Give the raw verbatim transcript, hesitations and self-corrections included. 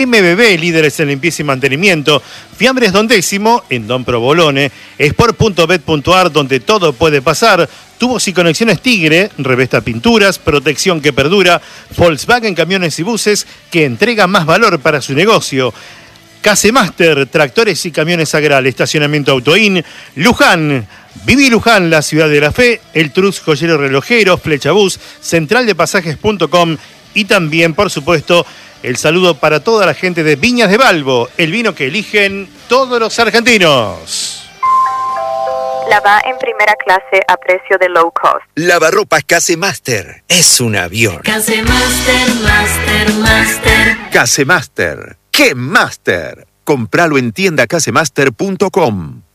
M B B, líderes en limpieza y mantenimiento. Fiambres Don Décimo, en Don Provolone. Sport punto bet punto ar, donde todo puede pasar. Tubos y conexiones Tigre, Revesta Pinturas, protección que perdura. Volkswagen Camiones y Buses, que entrega más valor para su negocio. Casemaster, tractores y camiones Agral, estacionamiento Autoin. Luján, Viví Luján, la ciudad de la fe. El Truz Joyero Relojero, Flechabús, central de pasajes punto com. Y también, por supuesto, el saludo para toda la gente de Viñas de Balbo, el vino que eligen todos los argentinos. Lava en primera clase a precio de low cost. Lavarropas Casemaster. Es un avión. Casemaster, Master, Master. Casemaster. ¡Qué Master! Compralo en tienda casemaster punto com.